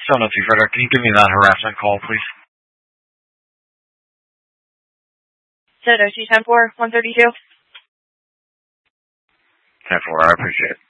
Still not too further. Can you give me that harassment call, please? 702-10-4, 132. 10-4, I appreciate it.